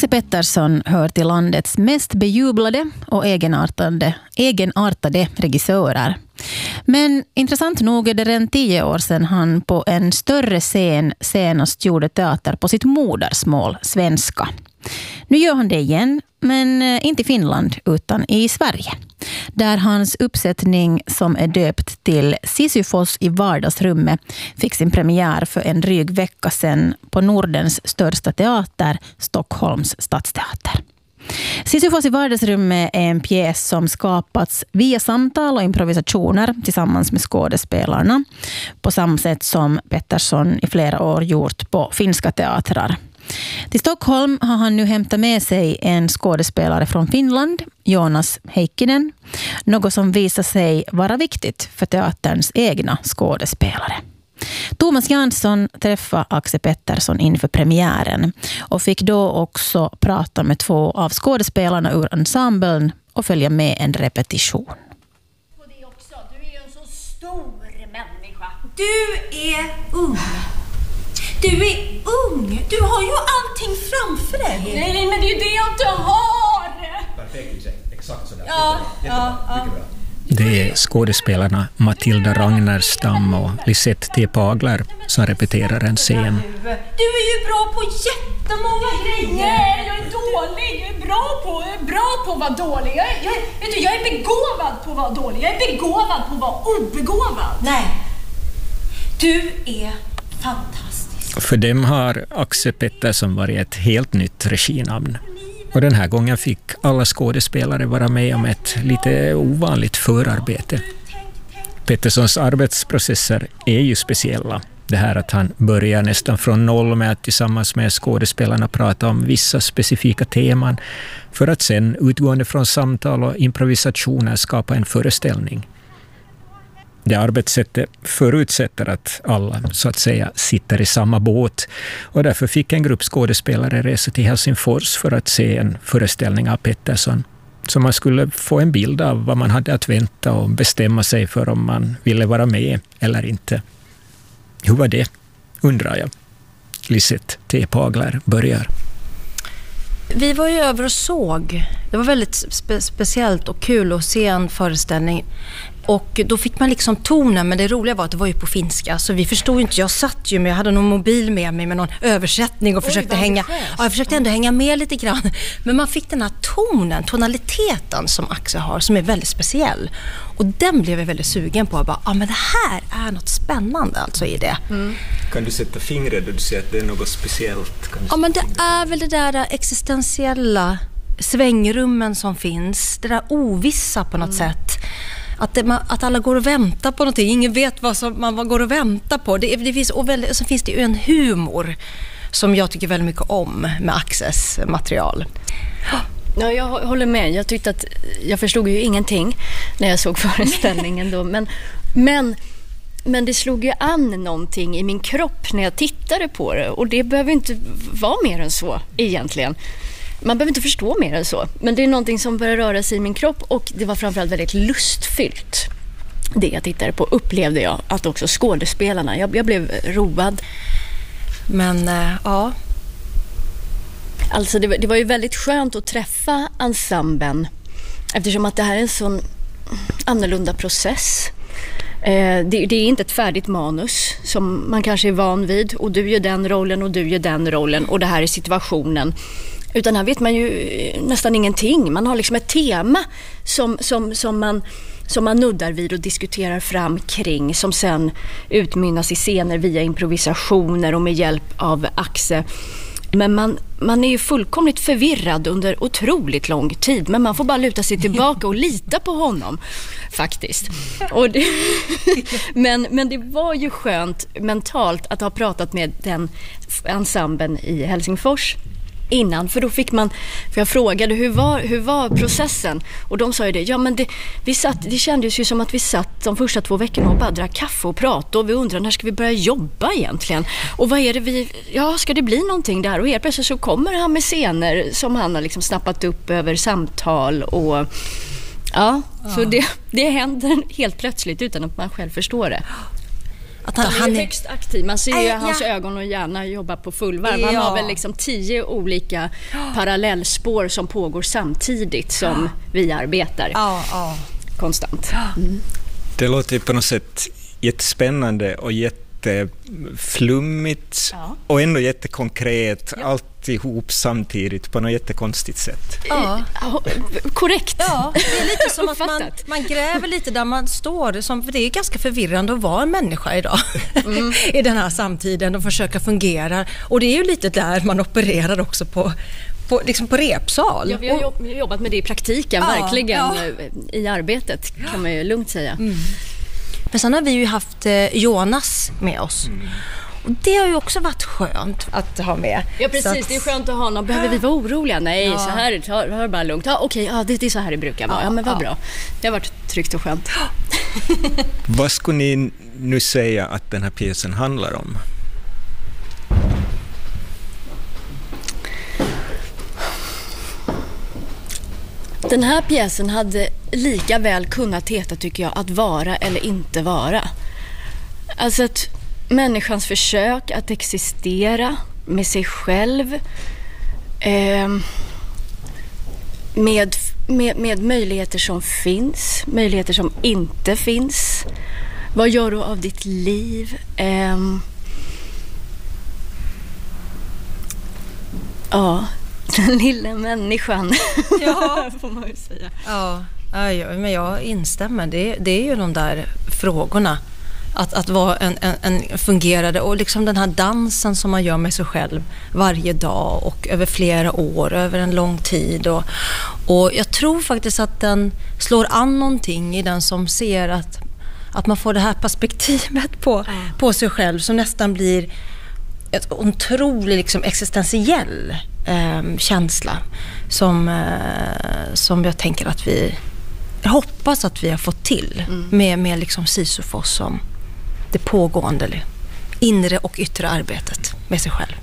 Pettersson hör till landets mest bejublade och egenartade regissörer. Men intressant nog är det redan 10 år sedan han på en större scen senast gjorde teater på sitt modersmål, svenska. Nu gör han det igen, men inte i Finland utan i Sverige. Där hans uppsättning som är döpt till Sisyfos i vardagsrummet fick sin premiär för en dryg vecka sedan på Nordens största teater, Stockholms stadsteater. Sisyfos i vardagsrummet är en pjäs som skapats via samtal och improvisationer tillsammans med skådespelarna, på samma sätt som Pettersson i flera år gjort på finska teatrar. Till Stockholm har han nu hämtat med sig en skådespelare från Finland, Jonas Heikkinen, något som visar sig vara viktigt för teaterns egna skådespelare. Thomas Jansson träffade Axe Pettersson inför premiären och fick då också prata med 2 av skådespelarna ur ensemblen och följa med en repetition. Du är ju en så stor människa. Du är ung. Du är ung. Du har ju allting framför dig. Nej, men det är ju det jag inte har. Perfekt, exakt sådär. Ja. Mycket bra. Det är skådespelarna Matilda Ragnarstam och Lisette T. Paglar som repeterar en scen. Du är ju bra på jättemånga grejer. Nej, jag är dålig. Jag är bra på att vara dålig. Jag är begåvad på att vara dålig. Jag är begåvad på att vara obegåvad. Nej. Du är fantastisk. För dem har Axe Pettersson varit ett helt nytt reginamn. Och den här gången fick alla skådespelare vara med om ett lite ovanligt förarbete. Petterssons arbetsprocesser är ju speciella. Det här att han börjar nästan från noll med att tillsammans med skådespelarna prata om vissa specifika teman för att sen utgående från samtal och improvisationer skapa en föreställning. Det arbetssättet förutsätter att alla så att säga sitter i samma båt och därför fick en grupp skådespelare resa till Helsingfors för att se en föreställning av Pettersson. Så man skulle få en bild av vad man hade att vänta och bestämma sig för om man ville vara med eller inte. Hur var det, undrar jag. Lisette T. Paglar börjar. Vi var ju över och såg. Det var väldigt speciellt och kul att se en föreställning. Och då fick man liksom tonen, men det roliga var att det var ju på finska. Så vi förstod ju inte, jag satt ju med, jag hade någon mobil med mig med någon översättning och försökte jag försökte ändå hänga med lite grann. Men man fick den här tonaliteten som Axe har, som är väldigt speciell. Och den blev jag väldigt sugen på. Men det här är något spännande alltså i det. Mm. Kan du sätta fingret och du säger att det är något speciellt? Men det är väl det där existentiella svängrummen som finns. Det där ovissa på något sätt. Att alla går och väntar på någonting. Ingen vet vad man går och väntar på. Det finns, så finns det ju en humor som jag tycker väldigt mycket om med Axes material. Ja, jag håller med. Jag tyckte att jag förstod ju ingenting när jag såg föreställningen då. Men det slog ju an någonting i min kropp när jag tittade på det. Och det behöver inte vara mer än så egentligen. Man behöver inte förstå mer än så. Men det är någonting som börjar röra sig i min kropp. Och det var framförallt väldigt lustfyllt. Det jag tittade på upplevde jag. Att också skådespelarna. Jag blev road. Men ja. Alltså det var ju väldigt skönt att träffa ensemblen. Eftersom att det här är en sån annorlunda process. Det är inte ett färdigt manus som man kanske är van vid. Och du gör den rollen och du gör den rollen. Och det här är situationen. Utan här vet man ju nästan ingenting. Man har liksom ett tema som man nuddar vid och diskuterar fram kring. Som sen utmynnas i scener via improvisationer och med hjälp av Axe. Men man är ju fullkomligt förvirrad under otroligt lång tid. Men man får bara luta sig tillbaka och lita på honom faktiskt. Och men det var ju skönt mentalt att ha pratat med den ensemblen i Helsingfors innan, för då fick man, för jag frågade hur var processen, och de sa ju det, det kändes ju som att vi satt de första 2 veckorna och bara drack kaffe och pratade, och vi undrade när ska vi börja jobba egentligen, och vad är det ska det bli någonting där, och helt plötsligt så kommer han med scener som han har liksom snappat upp över samtal och så det händer helt plötsligt utan att man själv förstår det. Att han är högst aktiv. Man ser ju hans ögon och hjärna jobba på fullvarv. Han har väl liksom 10 olika parallellspår som pågår samtidigt som vi arbetar. Konstant. Det låter ju på något sätt jättespännande och jätteflummigt och ändå jättekonkret. Alltihop samtidigt på något jättekonstigt sätt. Ja, korrekt. Ja, det är lite som att man gräver lite där man står. För det är ganska förvirrande att vara en människa idag i den här samtiden och försöka fungera. Och det är ju lite där man opererar också på repsal. Ja, vi har jobbat med det i praktiken, verkligen i arbetet kan man ju lugnt säga. Men sen har vi ju haft Jonas med oss. Och det har ju också varit skönt att ha med. Ja, precis. Det är skönt att ha honom. Behöver vi vara oroliga? Nej, så här, ta det bara lugnt. Det är så här det brukar vara. Ja, men vad bra. Det har varit tryggt och skönt. Vad skulle ni nu säga att den här pjäsen handlar om? Den här pjäsen hade lika väl kunnat heta, tycker jag, att vara eller inte vara. Alltså att människans försök att existera med sig själv, med möjligheter som finns, möjligheter som inte finns. Vad gör du av ditt liv? Den lilla människan. Får man ju säga. Men jag instämmer. Det är ju de där frågorna. Att vara en fungerande, och liksom den här dansen som man gör med sig själv varje dag och över flera år, över en lång tid. Och jag tror faktiskt att den slår an någonting i den som ser att man får det här perspektivet på sig själv som nästan blir ett otroligt liksom existentiell känsla som jag tänker att jag hoppas att vi har fått till med liksom Sisyfos som det pågående inre och yttre arbetet med sig själv.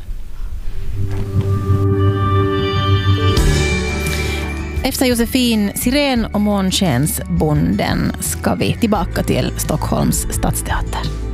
Efter Josefin Siren och Månskensbonden ska vi tillbaka till Stockholms stadsteater.